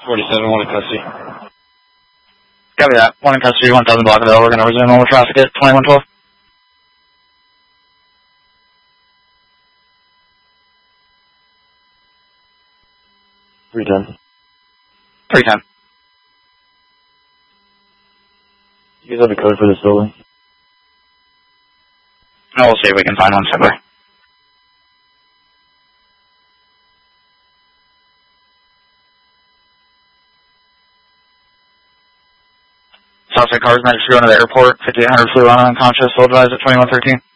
47, 1 in custody. Copy that. 1 in custody, 1000 Blockville. We're going to resume normal traffic at 2112. 310. 310. You guys have a code for this building? No, we'll see if we can find one somewhere. Suspect cars next to go to the airport. 5800 flew on unconscious. Full advised at 2113.